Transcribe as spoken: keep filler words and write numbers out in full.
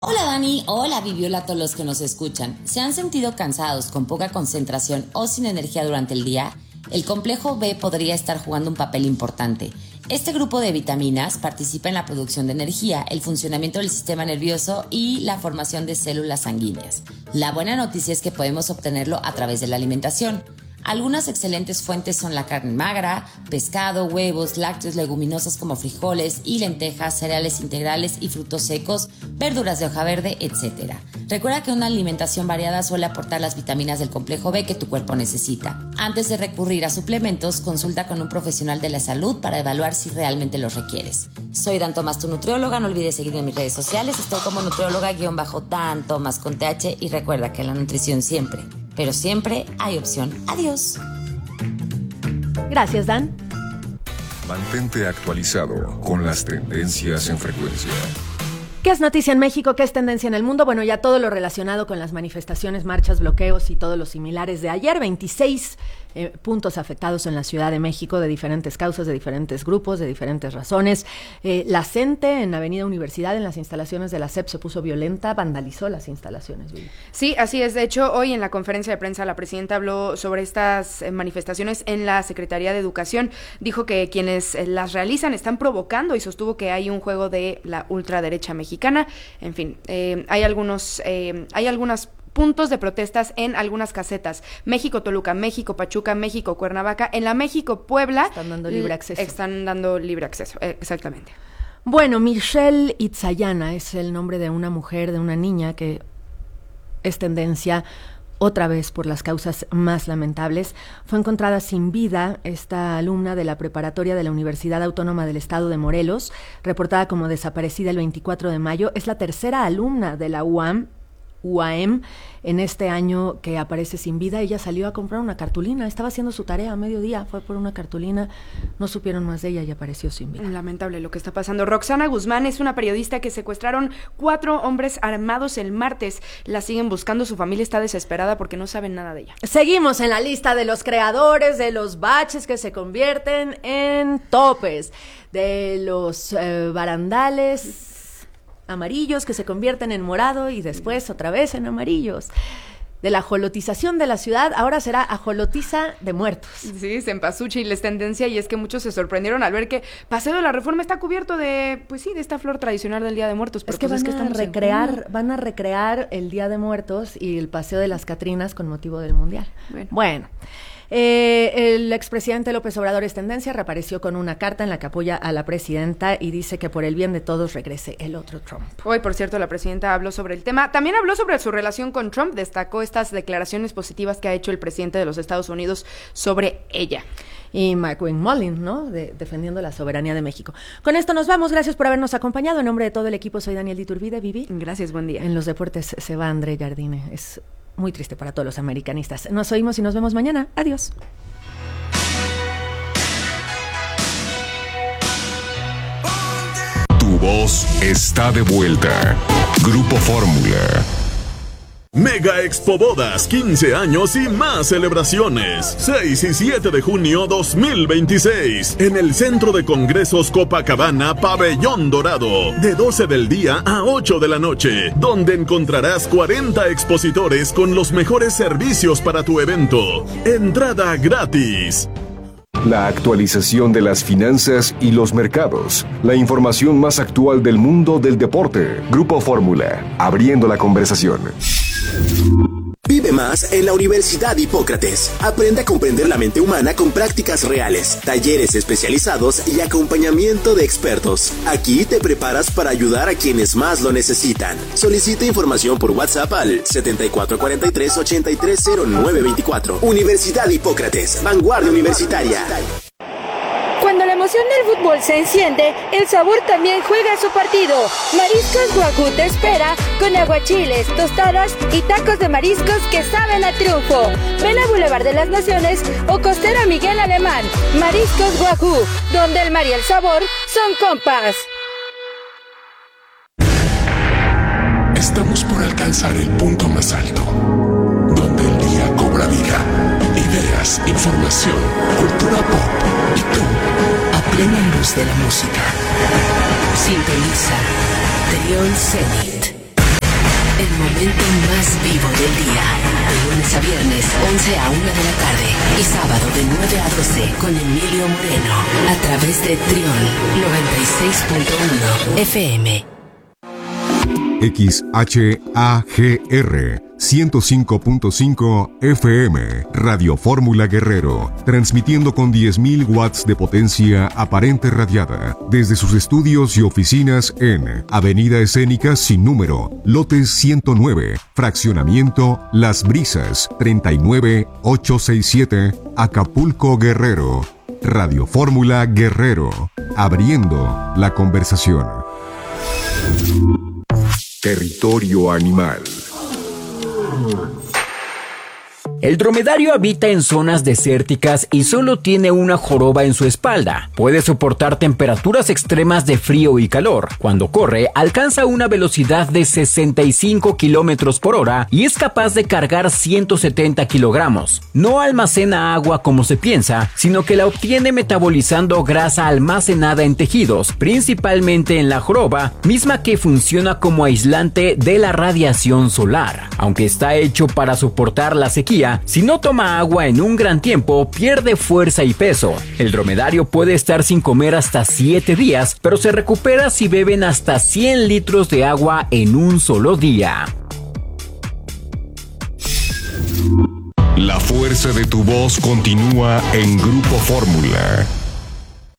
Hola Dani, hola Vivi, hola a todos los que nos escuchan. ¿Se han sentido cansados, con poca concentración o sin energía durante el día? El complejo B podría estar jugando un papel importante. Este grupo de vitaminas participa en la producción de energía, el funcionamiento del sistema nervioso y la formación de células sanguíneas. La buena noticia es que podemos obtenerlo a través de la alimentación. Algunas excelentes fuentes son la carne magra, pescado, huevos, lácteos, leguminosas como frijoles y lentejas, cereales integrales y frutos secos, verduras de hoja verde, etcétera. Recuerda que una alimentación variada suele aportar las vitaminas del complejo B que tu cuerpo necesita. Antes de recurrir a suplementos, consulta con un profesional de la salud para evaluar si realmente los requieres. Soy Dan Tomás, tu nutrióloga. No olvides seguirme en mis redes sociales. Estoy como nutrióloga-Dan Tomás con T H y recuerda que la nutrición siempre, pero siempre hay opción. Adiós. Gracias, Dan. Mantente actualizado con las tendencias en frecuencia. ¿Qué es noticia en México? ¿Qué es tendencia en el mundo? Bueno, ya todo lo relacionado con las manifestaciones, marchas, bloqueos y todos los similares de ayer. veintiséis eh, puntos afectados en la Ciudad de México de diferentes causas, de diferentes grupos, de diferentes razones. Eh, la CENTE en Avenida Universidad, en las instalaciones de la C E P, se puso violenta, vandalizó las instalaciones. Vivi. Sí, así es. De hecho, hoy en la conferencia de prensa la presidenta habló sobre estas eh, manifestaciones en la Secretaría de Educación. Dijo que quienes eh, las realizan están provocando y sostuvo que hay un juego de la ultraderecha mexicana. En fin, eh, hay algunos, eh, hay algunas puntos de protestas en algunas casetas. México Toluca, México Pachuca, México Cuernavaca. En la México Puebla están dando libre acceso. Están dando libre acceso, eh, exactamente. Bueno, Michelle Itzayana es el nombre de una mujer, de una niña que es tendencia otra vez por las causas más lamentables. Fue encontrada sin vida esta alumna de la preparatoria de la Universidad Autónoma del Estado de Morelos, reportada como desaparecida el veinticuatro de mayo. Es la tercera alumna de la U A M, U A M, en este año que aparece sin vida. Ella salió a comprar una cartulina, estaba haciendo su tarea a mediodía, fue por una cartulina, no supieron más de ella y apareció sin vida. Lamentable lo que está pasando. Roxana Guzmán es una periodista que secuestraron cuatro hombres armados el martes. La siguen buscando, su familia está desesperada porque no saben nada de ella. Seguimos en la lista de los creadores de los baches que se convierten en topes, de los eh, barandales amarillos que se convierten en morado y después otra vez en amarillos. De la ajolotización de la ciudad, ahora será ajolotiza de muertos. Sí, cempasúchil es tendencia y es que muchos se sorprendieron al ver que Paseo de la Reforma está cubierto de, pues sí, de esta flor tradicional del Día de Muertos. Pero es que, pues van, es que a recrear, van a recrear el Día de Muertos y el Paseo de las Catrinas con motivo del Mundial. Bueno. bueno. Eh, el expresidente López Obrador es tendencia, reapareció con una carta en la que apoya a la presidenta y dice que por el bien de todos regrese el otro Trump. Hoy, por cierto, la presidenta habló sobre el tema. También habló sobre su relación con Trump, destacó estas declaraciones positivas que ha hecho el presidente de los Estados Unidos sobre ella. Y Mike Wing-Mullin, ¿no? De, defendiendo la soberanía de México. Con esto nos vamos. Gracias por habernos acompañado. En nombre de todo el equipo, soy Daniel Iturbide. Vivi. Gracias, buen día. En los deportes se va André Jardine. Es muy triste para todos los americanistas. Nos oímos y nos vemos mañana. Adiós. Tu voz está de vuelta. Grupo Fórmula. Mega Expo Bodas, quince años y más celebraciones. seis y siete de junio dos mil veintiséis. En el Centro de Congresos Copacabana, Pabellón Dorado. De doce del día a ocho de la noche. Donde encontrarás cuarenta expositores con los mejores servicios para tu evento. Entrada gratis. La actualización de las finanzas y los mercados. La información más actual del mundo del deporte. Grupo Fórmula. Abriendo la conversación. Vive más en la Universidad Hipócrates. Aprende a comprender la mente humana con prácticas reales, talleres especializados y acompañamiento de expertos. Aquí te preparas para ayudar a quienes más lo necesitan. Solicita información por WhatsApp al setenta y cuatro cuarenta y tres ochenta y tres cero nueve veinticuatro. Universidad Hipócrates, vanguardia universitaria. Cuando la emoción del fútbol se enciende, el sabor también juega su partido. Mariscos Wagyu te espera con aguachiles, tostadas y tacos de mariscos que saben a triunfo. Ven a Boulevard de las Naciones o Costera Miguel Alemán. Mariscos Wagyu, donde el mar y el sabor son compas. Estamos por alcanzar el punto más alto, donde el día cobra vida. Ideas, información, cultura pop y tú, a plena luz de la música. Sintoniza Trión Zenit. momento más vivo del día. De lunes a viernes, once a una de la tarde. Y sábado de nueve a doce con Emilio Moreno. A través de Trión noventa y seis punto uno F M. X H A G R ciento cinco punto cinco F M, Radio Fórmula Guerrero, transmitiendo con diez mil watts de potencia aparente radiada desde sus estudios y oficinas en Avenida Escénica sin número, lote ciento nueve, fraccionamiento Las Brisas, treinta y nueve mil ochocientos sesenta y siete, Acapulco, Guerrero. Radio Fórmula Guerrero, abriendo la conversación. Territorio animal. El dromedario habita en zonas desérticas y solo tiene una joroba en su espalda. Puede soportar temperaturas extremas de frío y calor. Cuando corre, alcanza una velocidad de sesenta y cinco kilómetros por hora y es capaz de cargar ciento setenta kilogramos. No almacena agua como se piensa, sino que la obtiene metabolizando grasa almacenada en tejidos, principalmente en la joroba, misma que funciona como aislante de la radiación solar. Aunque está hecho para soportar la sequía, si no toma agua en un gran tiempo, pierde fuerza y peso. El dromedario puede estar sin comer hasta siete días, pero se recupera si beben hasta cien litros de agua en un solo día. La fuerza de tu voz continúa en Grupo Fórmula.